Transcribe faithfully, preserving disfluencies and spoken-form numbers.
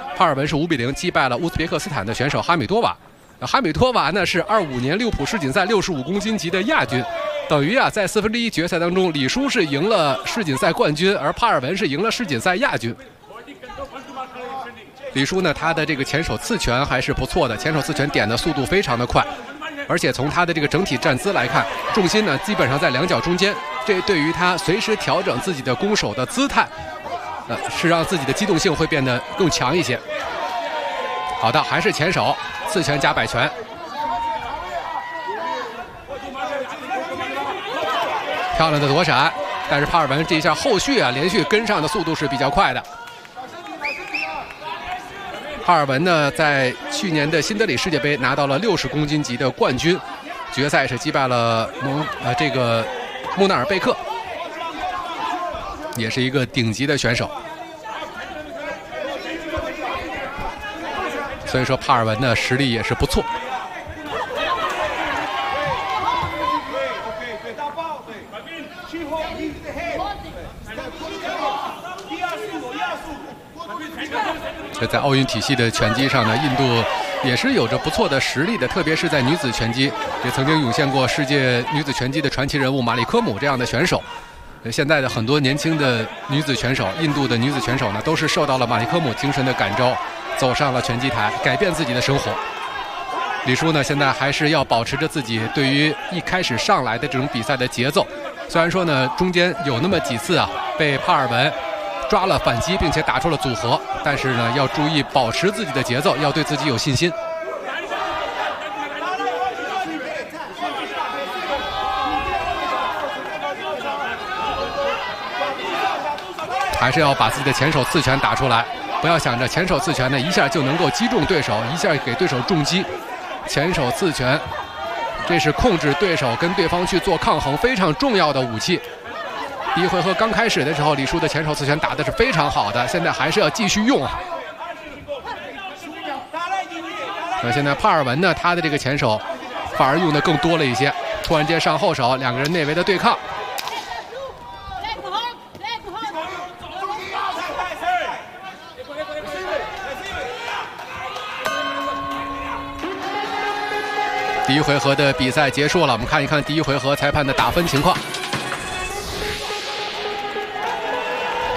帕尔文是五比零击败了乌兹别克斯坦的选手哈米多娃。哈米多娃呢是二五年利物浦世锦赛六十五公斤级的亚军，等于啊在四分之一决赛当中，李书是赢了世锦赛冠军，而帕尔文是赢了世锦赛亚军。李书呢，他的这个前手刺拳还是不错的，前手刺拳点的速度非常的快，而且从他的这个整体站姿来看，重心呢基本上在两脚中间，这对于他随时调整自己的攻守的姿态，呃，是让自己的机动性会变得更强一些。好的，还是前手刺拳加摆拳，漂亮的躲闪，但是帕尔文这一下后续啊连续跟上的速度是比较快的。帕尔文呢，在去年的新德里世界杯拿到了六十公斤级的冠军，决赛是击败了蒙呃这个穆纳尔贝克，也是一个顶级的选手。所以说帕尔文的实力也是不错。这在奥运体系的拳击上呢，印度也是有着不错的实力的，特别是在女子拳击，也曾经涌现过世界女子拳击的传奇人物马里科姆这样的选手。现在的很多年轻的女子拳手，印度的女子拳手呢，都是受到了马里科姆精神的感召，走上了拳击台，改变自己的生活。李书呢，现在还是要保持着自己对于一开始上来的这种比赛的节奏。虽然说呢，中间有那么几次啊，被帕尔文抓了反击，并且打出了组合，但是呢，要注意保持自己的节奏，要对自己有信心。还是要把自己的前手刺拳打出来，不要想着前手刺拳呢一下就能够击中对手，一下给对手重击。前手刺拳，这是控制对手跟对方去做抗衡非常重要的武器。第一回合刚开始的时候，李书的前手刺拳打的是非常好的，现在还是要继续用啊。那现在帕尔文呢，他的这个前手反而用的更多了一些，突然间上后手，两个人内围的对抗。第一回合的比赛结束了，我们看一看第一回合裁判的打分情况。